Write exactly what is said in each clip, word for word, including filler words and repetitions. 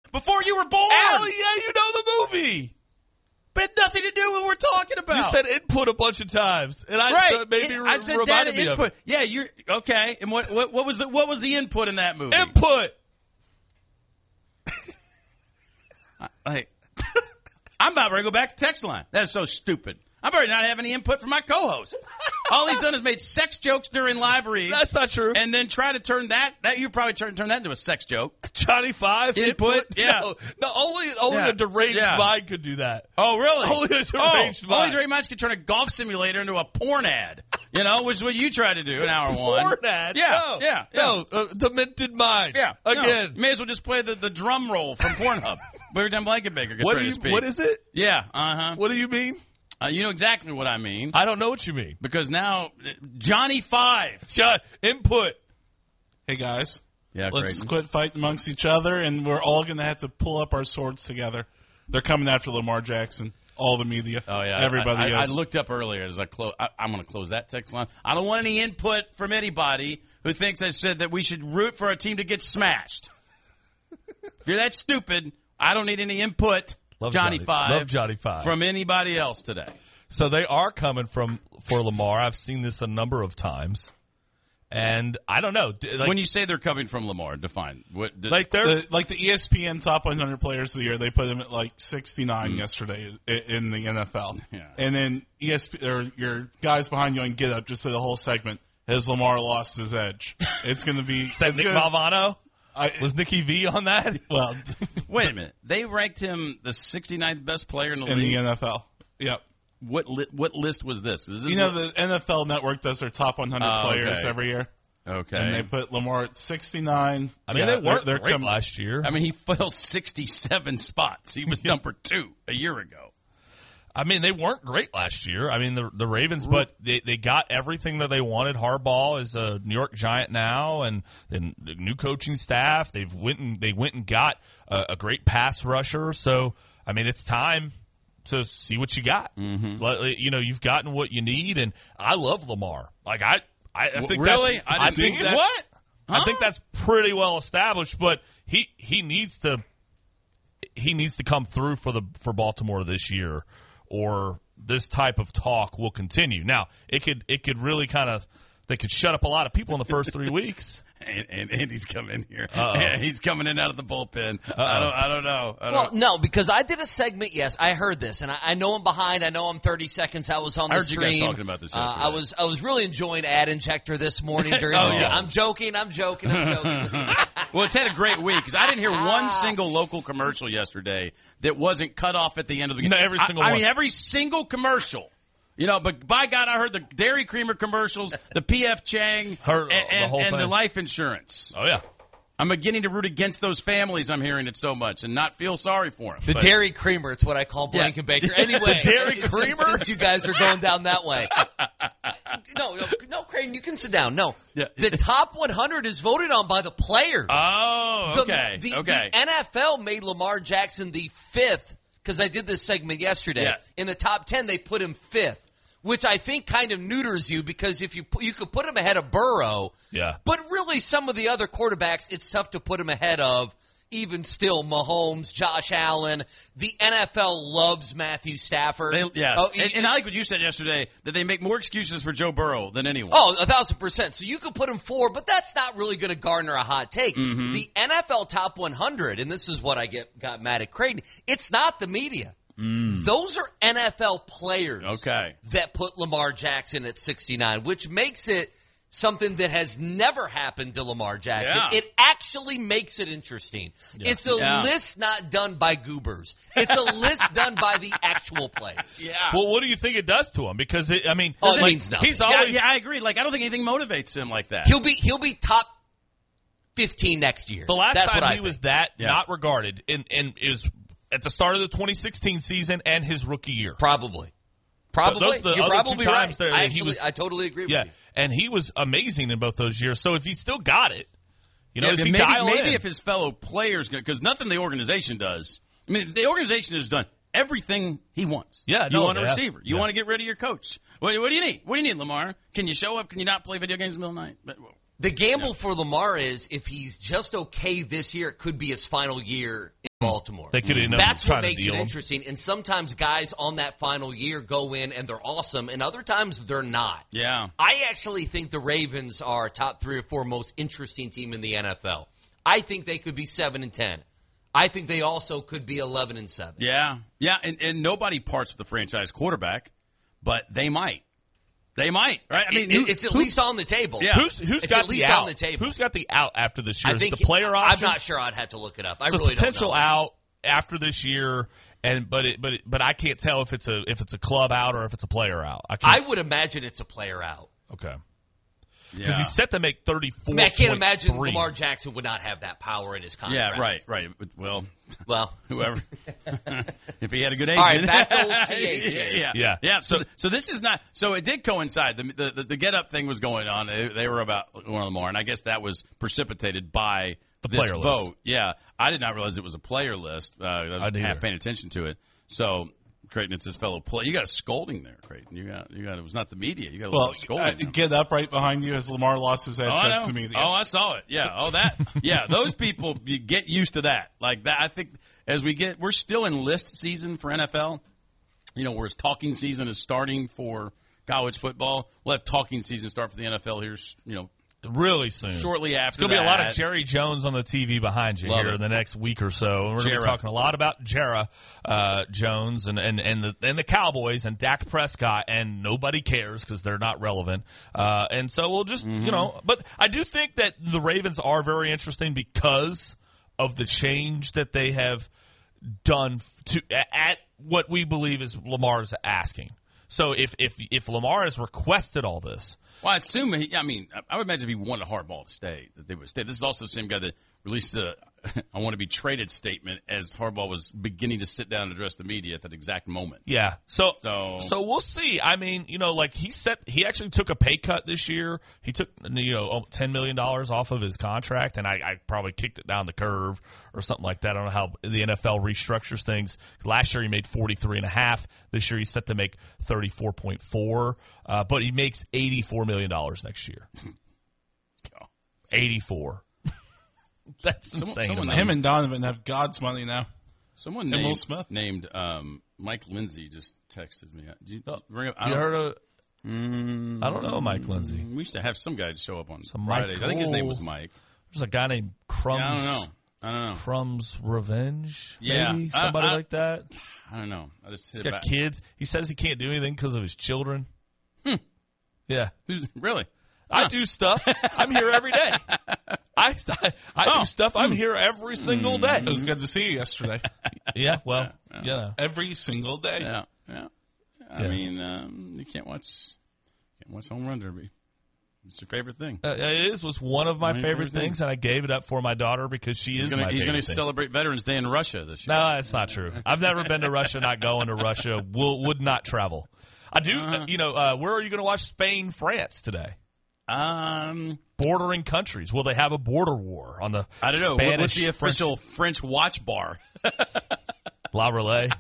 before you were born. Oh, yeah, you know the movie. But it had nothing to do with what we're talking about. You said input a bunch of times, and I right. so it maybe it, re- I said reminded data me input. of it. Yeah, you're okay. And what, what what was the what was the input in that movie? Input. I, I'm about ready to go back to text line. That's so stupid. I'm already not having any input from my co-host. All he's done is made sex jokes during live reads. That's not true. And then try to turn that, that you probably turn, turn that into a sex joke. Johnny Five Input, input? yeah. No, no only only Yeah. a deranged Yeah. mind could do that. Oh, really? Only a deranged oh, mind. Only deranged minds can turn a golf simulator into a porn ad. You know, which is what you tried to do in hour one. Porn ad? Yeah, No, yeah, yeah. No, uh, demented mind. Yeah. Again. No. May as well just play the, the drum roll from Pornhub. Every time Blankenbaker gets What, ready do you, to speak. what is it? Yeah, uh-huh. What do you mean? Uh, you know exactly what I mean. I don't know what you mean. Because now, Johnny Five. John, input. Hey, guys. Yeah, Let's Creighton. quit fighting amongst each other, and we're all going to have to pull up our swords together. They're coming after Lamar Jackson. All the media. Oh, yeah. Everybody I, I, is. I looked up earlier as I close. I, I'm going to close that text line. I don't want any input from anybody who thinks I said that we should root for our team to get smashed. If you're that stupid, I don't need any input, Love Johnny, Johnny. Five, Love Johnny Five. from anybody else today. So they are coming from for Lamar. I've seen this a number of times, and I don't know. Like, When you say they're coming from Lamar, define. What, did, like they're The, like the E S P N top one hundred players of the year, they put him at like sixty-nine yesterday i- in the N F L. Yeah. And then E S P or your guys behind you on Get Up just did a whole segment. Has Lamar lost his edge? It's going to be. is that it's Nick gonna- Malvano? I, Was Nicky V on that? well wait a minute. They ranked him the sixty-ninth best player in the in league. the N F L. Yep. What li- what list was this? Is this You know the N F L Network does their top one hundred Oh, players okay. every year, okay. and they put Lamar at sixty-nine. I mean, Yeah, they weren't they're, they're great coming- last year. I mean, he fell sixty-seven spots. He was number two a year ago. I mean, they weren't great last year. I mean, the the Ravens, but they, they got everything that they wanted. Harbaugh is a New York Giant now, and then the new coaching staff. They've went and they went and got a, a great pass rusher. So, I mean, it's time to see what you got. Mm-hmm. You know, you've gotten what you need, and I love Lamar. Like I, I, I think really? that's, I didn't think think that's, what? I think Huh? that's pretty well established. But he he needs to he needs to come through for the for Baltimore this year, or this type of talk will continue. Now, it could it could really kind of they could shut up a lot of people in the first three weeks. And, and Andy's coming in here. Uh-oh. Yeah, he's coming in out of the bullpen. I don't. I don't know. I Well, don't, no, because I did a segment. Yes, I heard this, and I, I know I'm behind. I know I'm thirty seconds. I was on I the heard you guys stream. talking about this Uh, yesterday. I was I was really enjoying Ad Injector this morning during Oh, the yeah. I'm joking. I'm joking. I'm joking. well, it's had a great week because I didn't hear one single local commercial yesterday that wasn't cut off at the end of the game. No, every single I, I one. mean, every single commercial. You know, but by God, I heard the Dairy Creamer commercials, the P F Chang, Heard and, the and, whole and the thing. life insurance. Oh yeah. I'm beginning to root against those families. I'm hearing it so much and not feel sorry for them. The But- Dairy Creamer, it's what I call Blankenbaker. Anyway, The Dairy since- Creamer? Since you guys are going down that way. No, no, no, Creighton, you can sit down. No, Yeah. the top one hundred is voted on by the players. Oh, The- okay, The, okay. the N F L made Lamar Jackson the fifth, because I did this segment yesterday. Yeah. In the top ten, they put him fifth, which I think kind of neuters you, because if you pu- you could put him ahead of Burrow, Yeah. but really some of the other quarterbacks, it's tough to put him ahead of. Even still, Mahomes, Josh Allen. The N F L loves Matthew Stafford. They, yes. Oh, and, and I like what you said yesterday, that they make more excuses for Joe Burrow than anyone. Oh, a thousand percent. So you could put him four, but that's not really going to garner a hot take. Mm-hmm. The N F L top one hundred, and this is what I get got mad at Creighton, it's not the media. Those are N F L players Okay. that put Lamar Jackson at sixty-nine, which makes it something that has never happened to Lamar Jackson. Yeah. It actually makes it interesting. It's a Yeah. list not done by goobers. It's a list done by the actual players. Yeah. Well, what do you think it does to him? Because it, I mean, Oh, it like, means nothing. he's yeah, always yeah, I agree. Like, I don't think anything motivates him like that. He'll be he'll be top fifteen next year. the last That's time what I he think. was that Yeah. not regarded, and and is at the start of the twenty sixteen season and his rookie year. Probably. Probably. Those are the You're other two probably times right. that I, he actually, was- I totally agree Yeah, with you. and he was amazing in both those years. So if he still got it, you know, Yeah, is he maybe dial maybe in? if his fellow players, because nothing the organization does. I mean, the organization has done everything he wants. Yeah, you no, want a yeah. receiver. You Yeah. want to get rid of your coach. What, what do you need? What do you need, Lamar? Can you show up? Can you not play video games in the middle of the night? But, The gamble for Lamar is if he's just okay this year, it could be his final year in Baltimore. They could end up That's trying what to makes deal it him. interesting. And sometimes guys on that final year go in and they're awesome, and other times they're not. Yeah. I actually think the Ravens are a top three or four most interesting team in the N F L. I think they could be seven and ten. I think they also could be eleven and seven. Yeah. Yeah, and, and nobody parts with the franchise quarterback, but they might. They might, right? I mean, It- who- it's at who- least on the table. Yeah. Who's who's It's got at least the out? on the table. Who's got the out after this year? I Is think the player option? I'm not sure. I'd have to look it up. I So really potential don't know. out after this year, and but it, but it, but I can't tell if it's a if it's a club out or if it's a player out. I I can't. would imagine it's a player out. okay. Yeah. Because he's set to make thirty-four. I mean, I can't imagine Lamar Jackson would not have that power in his contract. Yeah, right, right. Well, Well, whoever. If he had a good All agent. right, back to old T H A. yeah. Yeah. Yeah. So, so this is not, so it did coincide. The, the, the, the get up thing was going on. They, they were about one of the more, and I guess that was precipitated by The this player list. vote. Yeah. I did not realize it was a player list. Uh, I I was didn't half either. paying attention to it. So, Creighton, it's his fellow play. You got a scolding there, Creighton. You got, you got, it was not the media. You got a Well, little scolding. uh, there. get up right behind you as Lamar lost his edge. Oh, I That's know. the media. Oh, I saw it. Yeah. Oh, that. Yeah. Those people, you get used to that. Like that. I think as we get, we're still in list season for N F L. You know, whereas talking season is starting for college football. We'll have talking season start for the N F L here. You know, really soon. shortly after. There's going to be a lot of that. Jerry Jones on the T V behind you Love here it. in the next week or so. And we're going to be Jarrah. talking a lot about Jarrah uh, Jones and, and, and, the, and the Cowboys and Dak Prescott, and nobody cares because they're not relevant. Uh, and so we'll just, Mm-hmm. you know, but I do think that the Ravens are very interesting because of the change that they have done to at what we believe is Lamar's asking. So if, if, if Lamar has requested all this, Well, I assume he, I mean, I would imagine if he wanted Harbaugh to stay, that they would stay. This is also the same guy that released the I want to be traded statement as Harbaugh was beginning to sit down and address the media at that exact moment. yeah. So, So- so we'll see. I mean, you know, like he set, he actually took a pay cut this year. He took, you know, ten million dollars off of his contract, and I, I probably kicked it down the curve or something like that. I don't know how the N F L restructures things. Last year he made forty-three and a half. This year he's set to make thirty-four point four. Uh, but he makes eighty-four million dollars next year. eighty-four. That's Someone- insane. someone amount. Him and Donovan have God's money now. Someone And Will named, Smith. named um, Mike Lindsay just texted me. Did you, bring up, I You don't- heard of? I don't know Mike Lindsay. We used to have some guy to show up on Some Fridays. I think his name was Michael- Mike. There's a guy named Crumbs. Yeah, I don't know. I don't know. Crumbs Revenge. Yeah. Maybe I- somebody I- like that. I don't know. I just He's hit it got back. kids. He says he can't do anything because of his children. Yeah. Who's- Really? I do stuff. I'm here every day. I, I, I Oh. do stuff. I'm here every single day. It was good to see you yesterday. Yeah, well, yeah. Every single day. Yeah. Yeah. I Yeah. mean, um, you can't watch can't watch home run derby. It's your favorite thing. Uh, it is was one of my One of your favorite favorite things, and I gave it up for my daughter because she is He's gonna my he's favorite gonna thing. celebrate Veterans Day in Russia this year. No, that's not true. I've never been to Russia. Not going to Russia. Will would not travel. I do. Uh-huh. You know, uh, where are you going to watch Spain, France today? Um, Bordering countries. Will they have a border war on the? I don't know. What- Spanish, What's the official French watch bar? La Relais?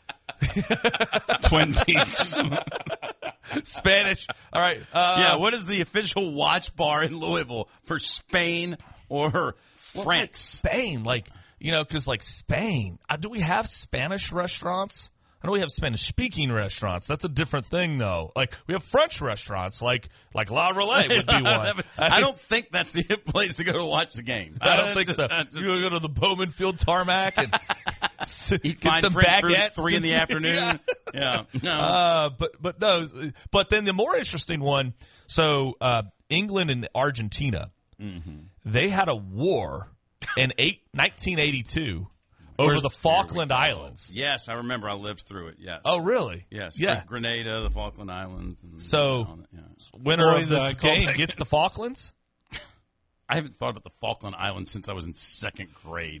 Twin Peaks. Spanish. All right. Uh, yeah. What is the official watch bar in Louisville for Spain or France? Spain, like you know, because like Spain. Uh, do we have Spanish restaurants? I know we have Spanish-speaking restaurants. That's a different thing, though. Like we have French restaurants, like like La Relais would be one. I don't think that's the place to go to watch the game. I don't think so. Just- You gonna go to the Bowman Field tarmac and Eat get fine some French food baguettes at three in the and- afternoon. Yeah. No. Uh, but but no, but then the more interesting one. So uh, England and Argentina, Mm-hmm. they had a war in eight, nineteen eighty-two over Where's- the Falkland Islands. Yes, I remember. I lived through it. Yes. Oh, really? yes. Yeah. Grenada, the Falkland Islands. And So- all that, yeah. Winner Boy, of the this game callback. gets the Falklands. I haven't thought about the Falkland Islands since I was in second grade.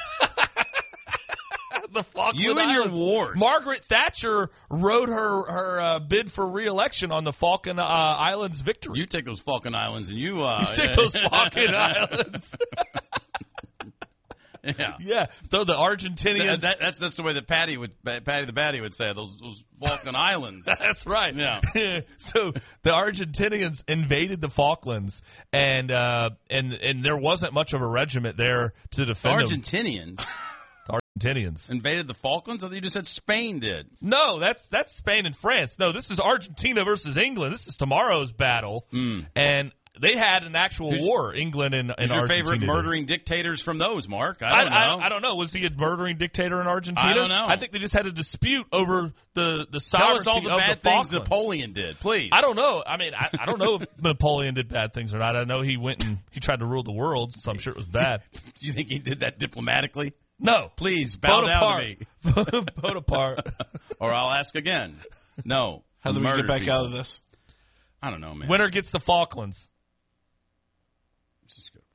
The Falkland You and your Islands. wars. Margaret Thatcher wrote her her uh, bid for re-election on the Falkland uh, Islands victory. You take those Falkland Islands and you uh, Take those Falkland Islands. Yeah. Yeah. So the Argentinians. So that, that's that's the way that Patty would Patty the Batty would say it, those those Falkland Islands. That's right. Yeah. So the Argentinians invaded the Falklands, and uh, and and there wasn't much of a regiment there to defend them. Argentinians The Argentinians invaded the Falklands? I thought you just said Spain did. No, that's that's Spain and France. No, this is Argentina versus England. This is tomorrow's battle, Mm. and they had an actual Who's- war. England and, and Who's your Argentina. favorite did. murdering dictators from those, Mark? I I don't I, know. I don't know. Was he a murdering dictator in Argentina? I don't know. I think they just had a dispute over the the Tell sovereignty us all the of bad the things Falklands. Napoleon did, please. I don't know. I mean, I, I don't know if Napoleon did bad things or not. I know he went and he tried to rule the world, so I'm sure it was bad. Do you think he did that diplomatically? No. Please bow down to me. Bonaparte. Or I'll ask again. No. How do we Murdered get back people. out of this? I don't know, man. Winner gets the Falklands. Let's just go.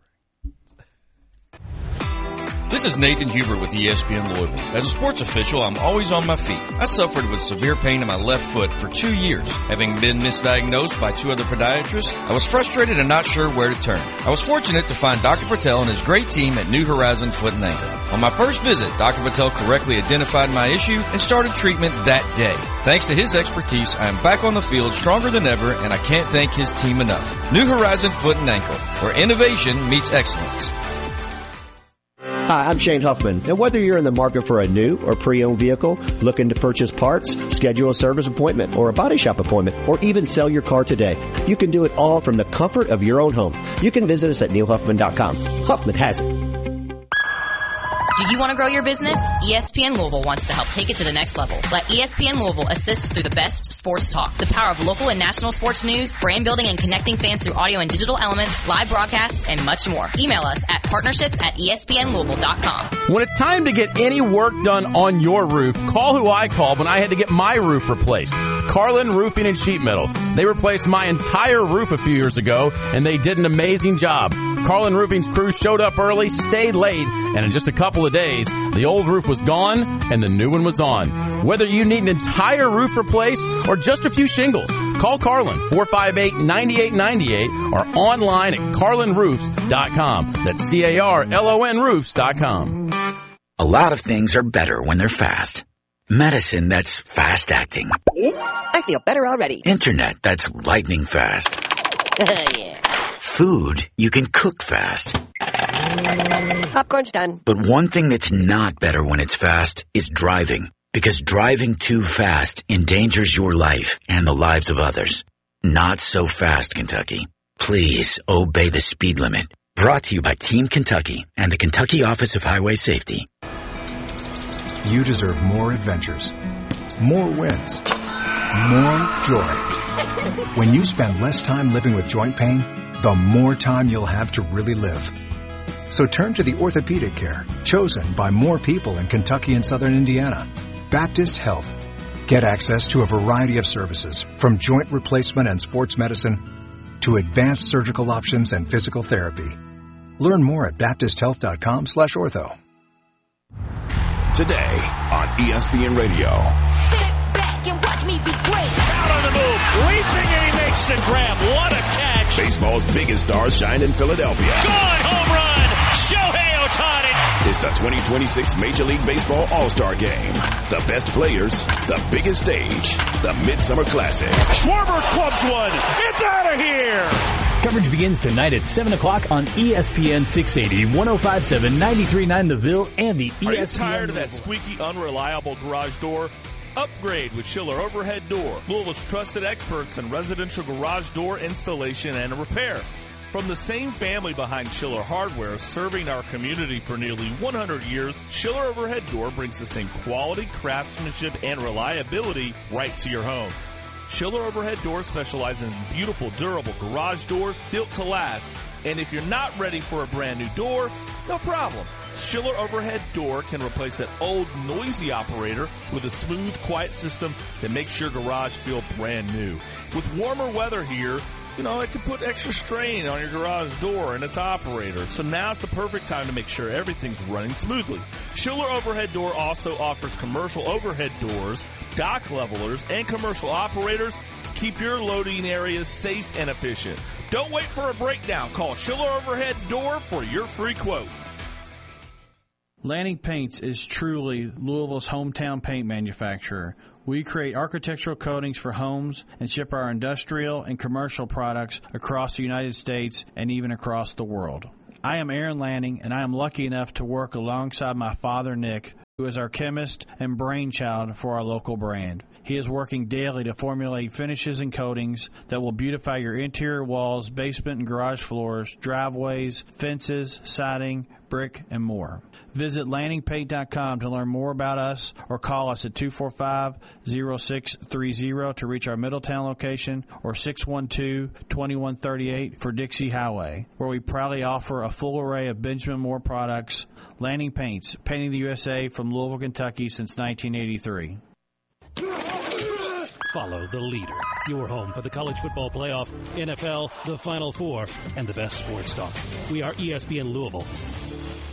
This is Nathan Huber with E S P N Louisville. As a sports official, I'm always on my feet. I suffered with severe pain in my left foot for two years. Having been misdiagnosed by two other podiatrists, I was frustrated and not sure where to turn. I was fortunate to find Doctor Patel and his great team at New Horizon Foot and Ankle. On my first visit, Doctor Patel correctly identified my issue and started treatment that day. Thanks to his expertise, I am back on the field stronger than ever, and I can't thank his team enough. New Horizon Foot and Ankle, where innovation meets excellence. Hi, I'm Shane Huffman, and whether you're in the market for a new or pre-owned vehicle, looking to purchase parts, schedule a service appointment or a body shop appointment, or even sell your car today, you can do it all from the comfort of your own home. You can visit us at neil huffman dot com. Huffman has it. Do you want to grow your business? E S P N Louisville wants to help take it to the next level. Let E S P N Louisville assist through the best sports talk, the power of local and national sports news, brand building and connecting fans through audio and digital elements, live broadcasts, and much more. Email us at partnerships at E S P N Louisville dot com. When it's time to get any work done on your roof, call who I called when I had to get my roof replaced. Carlin Roofing and Sheet Metal. They replaced my entire roof a few years ago, and they did an amazing job. Carlin Roofing's crew showed up early, stayed late, and in just a couple of days, the old roof was gone and the new one was on. Whether you need an entire roof replaced or just a few shingles, call Carlin, four five eight, nine eight nine eight, or online at carlin roofs dot com. That's C A R L O N roofs dot com. A lot of things are better when they're fast. Medicine that's fast acting. I feel better already. Internet that's lightning fast. Yeah. Food you can cook fast. Popcorn's done. But one thing that's not better when it's fast is driving. Because driving too fast endangers your life and the lives of others. Not so fast, Kentucky. Please obey the speed limit. Brought to you by Team Kentucky and the Kentucky Office of Highway Safety. You deserve more adventures, more wins, more joy. When you spend less time living with joint pain, the more time you'll have to really live. So turn to the orthopedic care chosen by more people in Kentucky and Southern Indiana. Baptist Health. Get access to a variety of services, from joint replacement and sports medicine to advanced surgical options and physical therapy. Learn more at baptist health dot com slash ortho. Today on E S P N Radio. Sit back and watch me be great. Out on the move, leaping, and he makes the grab. What a catch. Baseball's biggest stars shine in Philadelphia. Gone, home run. Shohei Ohtani. It's the twenty twenty-six Major League Baseball All-Star Game. The best players, the biggest stage, the Midsummer Classic. Schwarber clubs one. It's out of here. Coverage begins tonight at seven o'clock on E S P N six eighty, one oh five point seven, ninety-three point nine The Ville, and the Are E S P N. you tired of that squeaky, unreliable garage door? Upgrade with Schiller Overhead Door, Louisville's trusted experts in residential garage door installation and repair. From the same family behind Schiller Hardware, serving our community for nearly one hundred years, Schiller Overhead Door brings the same quality, craftsmanship, and reliability right to your home. Schiller Overhead Doors specialize in beautiful, durable garage doors built to last. And if you're not ready for a brand new door, no problem. Schiller Overhead Door can replace that old, noisy operator with a smooth, quiet system that makes your garage feel brand new. With warmer weather here, you know, it can put extra strain on your garage door and its operator. So now's the perfect time to make sure everything's running smoothly. Schiller Overhead Door also offers commercial overhead doors, dock levelers, and commercial operators. Keep your loading areas safe and efficient. Don't wait for a breakdown. Call Schiller Overhead Door for your free quote. Lanning Paints is truly Louisville's hometown paint manufacturer. We create architectural coatings for homes and ship our industrial and commercial products across the United States and even across the world. I am Aaron Lanning, and I am lucky enough to work alongside my father, Nick, who is our chemist and brainchild for our local brand. He is working daily to formulate finishes and coatings that will beautify your interior walls, basement and garage floors, driveways, fences, siding, brick, and more. Visit lanning paint dot com to learn more about us or call us at two four five, zero six three zero to reach our Middletown location or six one two, two one three eight for Dixie Highway, where we proudly offer a full array of Benjamin Moore products. Lanning Paints, painting the U S A from Louisville, Kentucky since nineteen eighty-three. Follow the leader. Your home for the college football playoff, N F L, the Final Four, and the best sports talk. We are E S P N Louisville.